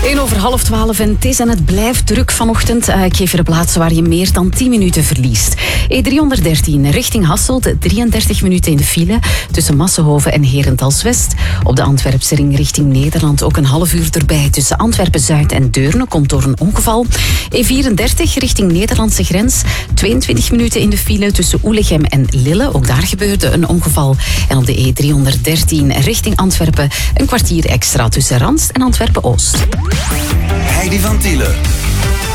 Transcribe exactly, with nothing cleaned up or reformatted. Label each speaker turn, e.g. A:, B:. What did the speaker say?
A: één over half twaalf en het is en het blijft druk vanochtend. Uh, ik geef je de plaatsen waar je meer dan tien minuten verliest. E driehonderddertien richting Hasselt, drieëndertig minuten in de file tussen Massenhoven en Herentals-West. Op de Antwerpse ring richting Nederland ook een half uur erbij tussen Antwerpen-Zuid en Deurne, komt door een ongeval. E vierendertig richting Nederlandse grens, tweeëntwintig minuten in de file tussen Oelegem en Lille. Ook daar gebeurde een ongeval. En op de E driehonderddertien richting Antwerpen een kwartier extra tussen Ranst en Antwerpen-Oost.
B: Heidi van Tielen.